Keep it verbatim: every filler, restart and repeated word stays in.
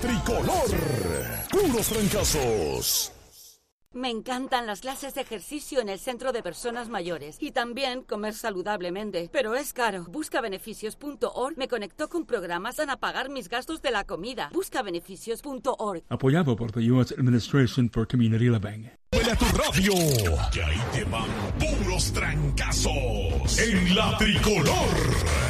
Tricolor. Puros trancazos. Me encantan las clases de ejercicio en el centro de personas mayores y también comer saludablemente, pero es caro. busca beneficios punto org me conectó con programas para pagar mis gastos de la comida. busca beneficios punto org. Apoyado por the U S Administration for Community Living. Huele a tu radio, que ahí te van puros trancazos en la Tricolor.